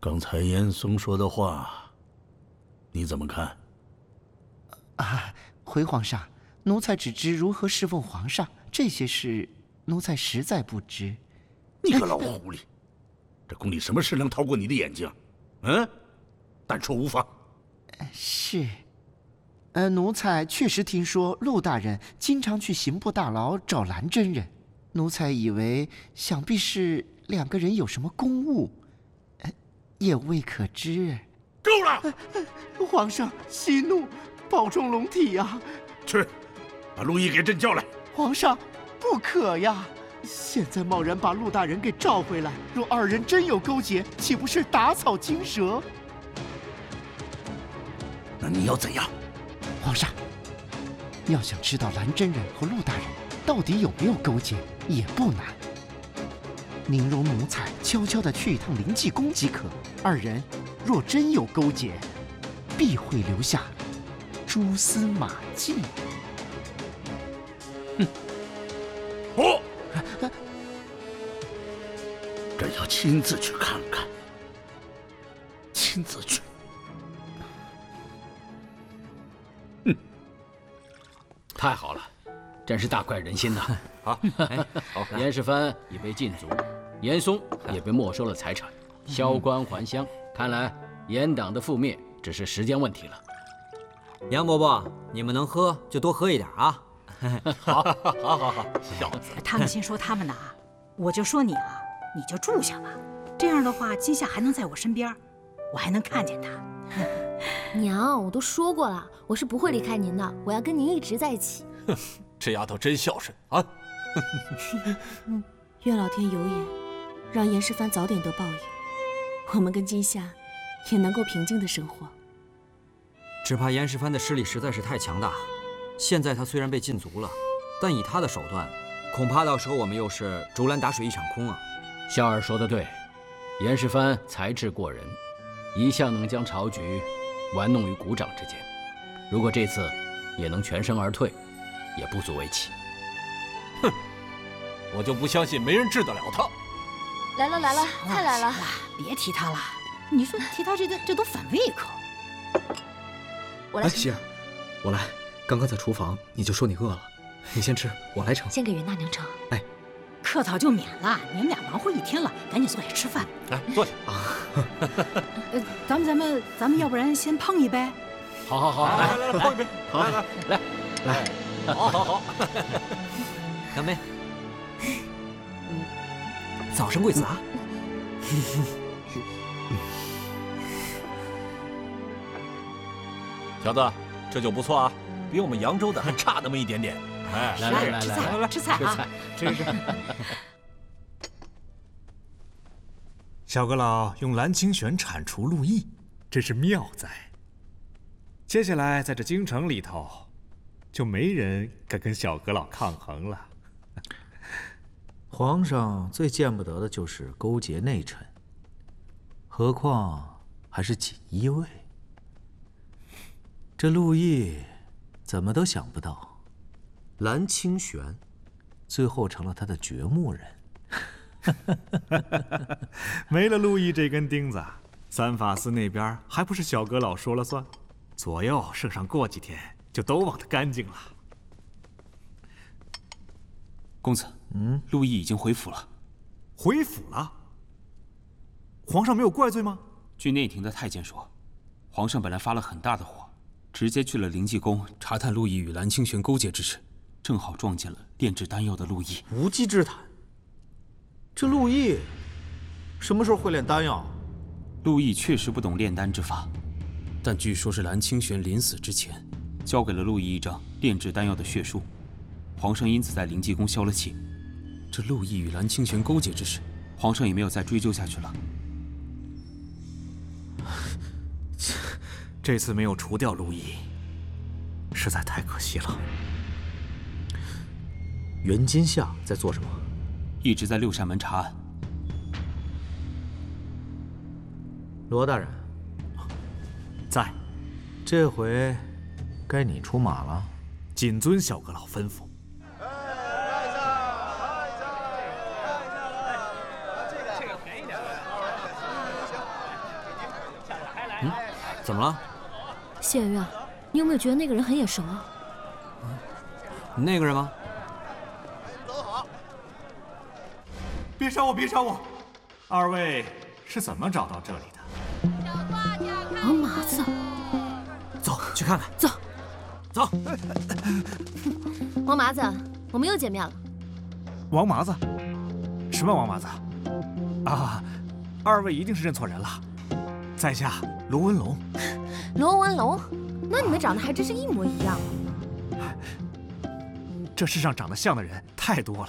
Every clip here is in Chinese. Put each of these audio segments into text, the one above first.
刚才严嵩说的话，你怎么看？ 回皇上，奴才只知如何侍奉皇上，这些事奴才实在不知。 你个老狐狸，这宫里什么事能逃过你的眼睛？但说无妨。 是。奴才确实听说陆大人经常去刑部大牢找蓝真人，奴才以为想必是两个人有什么公务，也未可知。 够了！ 皇上息怒，保重龙体呀！ 去，把陆毅给朕叫来。 皇上，不可呀！现在贸然把陆大人给召回来，若二人真有勾结，岂不是打草惊蛇？ 那你要怎样？ 皇上，要想知道蓝真人和陆大人到底有没有勾结，也不难。宁容奴才悄悄地去一趟灵济宫即可。二人若真有勾结，必会留下蛛丝马迹。 朕要亲自去看看，亲自去。 太好了，真是大快人心呐！ 好，好， 严世蕃已被禁足，严嵩也被没收了财产，萧关还乡。看来严党的覆灭只是时间问题了。 杨伯伯，你们能喝就多喝一点啊！ 好，小子， 他们先说他们的啊，我就说你啊，你就住下吧。这样的话，今夏还能在我身边，我还能看见他。 娘，我都说过了，我是不会离开您的，我要跟您一直在一起。 这丫头真孝顺啊！ 愿老天有眼，让严世蕃早点得报应，我们跟今夏也能够平静的生活。 只怕严世蕃的势力实在是太强大，现在他虽然被禁足了，但以他的手段，恐怕到时候我们又是竹篮打水一场空啊。 孝儿说得对，严世蕃才智过人，一向能将朝局玩弄于股掌之间。如果这次也能全身而退，也不足为奇。 哼，我就不相信没人治得了他。 来了，菜来了， 别提他了。你说提他这都反胃口。 我来。 希儿，我来。刚刚在厨房你就说你饿了，你先吃，我来盛。 先给袁大娘盛。 哎， 客套就免了，你们俩忙活一天了，赶紧坐下吃饭。 来，坐下啊。咱们要不然先碰一杯？ 好， 来，碰一杯。 好，来， 好， 干杯！早生贵子啊！ 小子，这酒不错啊，比我们扬州的还差那么一点点。哎， 来，吃菜啊！ 吃。 小阁老用蓝清玄铲除陆毅，真是妙哉！接下来在这京城里头，就没人敢跟小阁老抗衡了。 皇上最见不得的就是勾结内臣，何况还是锦衣卫。这陆毅怎么都想不到，蓝清玄最后成了他的掘墓人。 没了陆毅这根钉子，三法司那边还不是小阁老说了算？左右圣上过几天就都忘得干净了。 公子，陆毅已经回府了。 回府了？皇上没有怪罪吗？ 据内廷的太监说，皇上本来发了很大的火，直接去了灵济宫查探陆毅与蓝清玄勾结之事，正好撞见了炼制丹药的陆毅。 无稽之谈。这陆毅什么时候会炼丹药？ 陆毅确实不懂炼丹之法，但据说是蓝清玄临死之前交给了陆毅一张炼制丹药的血书，皇上因此在灵济宫消了气。这陆毅与蓝清玄勾结之事，皇上也没有再追究下去了。 这次没有除掉陆毅，实在太可惜了。 袁今夏在做什么？ 一直在六扇门查案。 罗大人， 在。 这回该你出马了。 谨遵小阁老吩咐。 怎么了？ 谢圆圆，你有没有觉得那个人很眼熟啊？ 那个人吗？ 别杀我！别杀我！二位是怎么找到这里的？ 王麻子， 走去看看。 走， 走。 王麻子，我们又见面了。 王麻子？什么王麻子？啊，二位一定是认错人了，在下罗文龙。 罗文龙，那你们长得还真是一模一样。 这世上长得像的人太多了。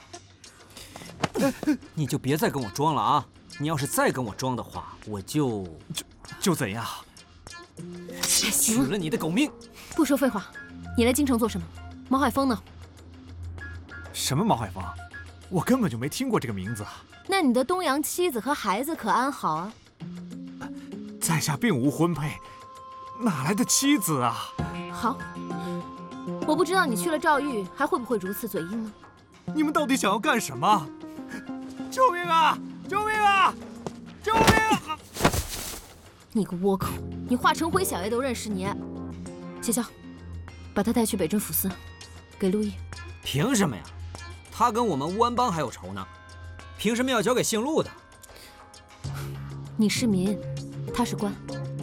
你就别再跟我装了啊！你要是再跟我装的话，我就怎样？ 取了你的狗命！ 不说废话，你来京城做什么？毛海峰呢？ 什么毛海峰？我根本就没听过这个名字。 那你的东阳妻子和孩子可安好啊？ 在下并无婚配，哪来的妻子啊？ 好，我不知道你去了赵玉还会不会如此嘴硬呢？ 你们到底想要干什么？救命啊！救命啊！救命啊！ 你个倭寇，你华成辉小爷都认识你。谢霄，把他带去北镇抚司，给陆毅。 凭什么呀？他跟我们乌安帮还有仇呢，凭什么要交给姓陆的？ 你是民，他是官。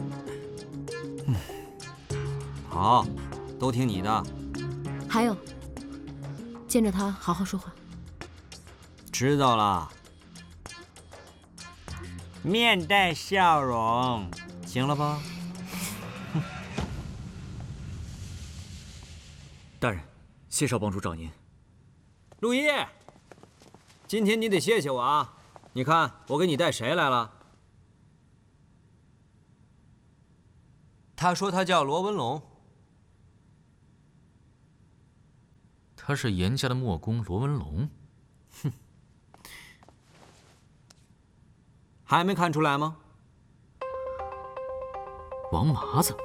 好，都听你的。 还有，见着他好好说话。 知道了。面带笑容，行了吧？ 大人，谢少帮主找您。 陆毅，今天你得谢谢我啊！你看我给你带谁来了？ 他说他叫罗文龙。 他是严家的墨工罗文龙。 哼，还没看出来吗？ 王麻子。